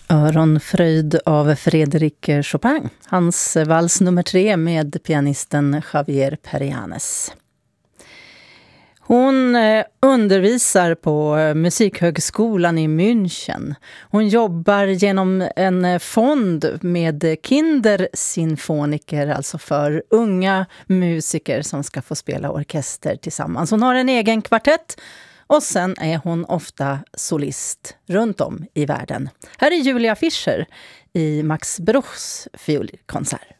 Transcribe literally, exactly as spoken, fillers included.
Öronfröjd av Frédéric Chopin. Hans vals nummer tre med pianisten Javier Perianes. Hon undervisar på Musikhögskolan i München. Hon jobbar genom en fond med Kindersymfoniker, alltså för unga musiker som ska få spela orkester tillsammans. Hon har en egen kvartett och sen är hon ofta solist runt om i världen. Här är Julia Fischer i Max Bruchs fiolkonsert.